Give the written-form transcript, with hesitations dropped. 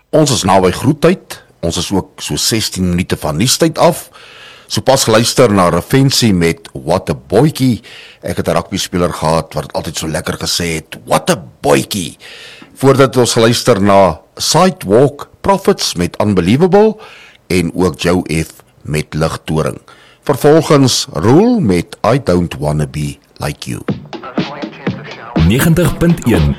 Ons is naby groettyd. Ons is ook so 16 minute van nuustyd af. So pas geluister na Revensie met What a Boykie. Ek het 'n rugbyspeler gehad wat altyd so lekker gesê het, What a Boykie. Voordat ons geluister na Sidewalk Prophets met Unbelievable en ook Joe F met Ligtoring. Vervolgens Rule met I Don't Wanna Be Like You. 90.1